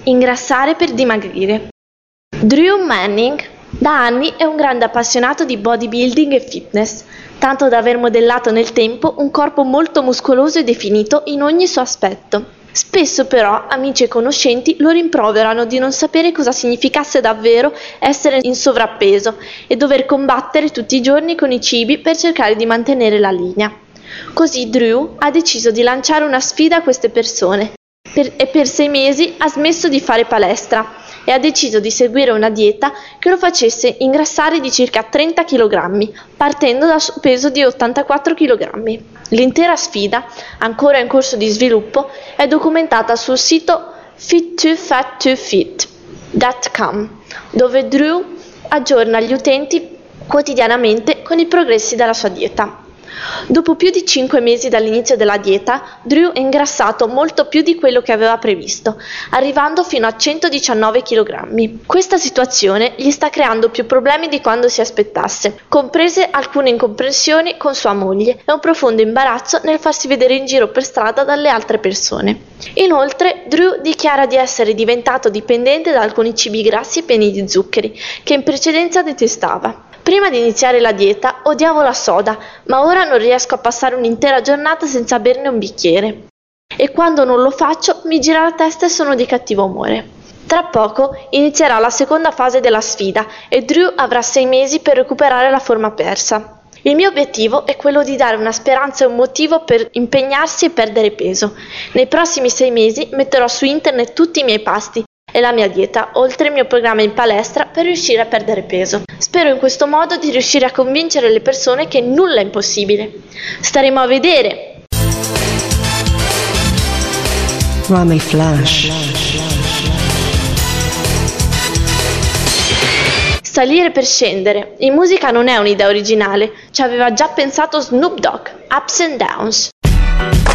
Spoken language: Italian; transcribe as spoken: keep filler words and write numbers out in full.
Ingrassare per dimagrire. Drew Manning da anni è un grande appassionato di bodybuilding e fitness, tanto da aver modellato nel tempo un corpo molto muscoloso e definito in ogni suo aspetto. Spesso però amici e conoscenti lo rimproverano di non sapere cosa significasse davvero essere in sovrappeso e dover combattere tutti i giorni con i cibi per cercare di mantenere la linea. Così Drew ha deciso di lanciare una sfida a queste persone per, e per sei mesi ha smesso di fare palestra e ha deciso di seguire una dieta che lo facesse ingrassare di circa trenta chilogrammi, partendo dal suo peso di ottantaquattro chilogrammi. L'intera sfida, ancora in corso di sviluppo, è documentata sul sito fit to fat to fit punto com, dove Drew aggiorna gli utenti quotidianamente con i progressi della sua dieta. Dopo più di cinque mesi dall'inizio della dieta, Drew è ingrassato molto più di quello che aveva previsto, arrivando fino a centodiciannove chilogrammi. Questa situazione gli sta creando più problemi di quando si aspettasse, comprese alcune incomprensioni con sua moglie e un profondo imbarazzo nel farsi vedere in giro per strada dalle altre persone. Inoltre, Drew dichiara di essere diventato dipendente da alcuni cibi grassi pieni di zuccheri, che in precedenza detestava. Prima di iniziare la dieta odiavo la soda, ma ora non riesco a passare un'intera giornata senza berne un bicchiere. E quando non lo faccio mi gira la testa e sono di cattivo umore. Tra poco inizierà la seconda fase della sfida e Drew avrà sei mesi per recuperare la forma persa. Il mio obiettivo è quello di dare una speranza e un motivo per impegnarsi e perdere peso. Nei prossimi sei mesi metterò su internet tutti i miei pasti e la mia dieta, oltre il mio programma in palestra per riuscire a perdere peso. Spero in questo modo di riuscire a convincere le persone che nulla è impossibile. Staremo a vedere! Rami Flash. Salire per scendere. In musica non è un'idea originale, ci aveva già pensato Snoop Dogg, Ups and Downs.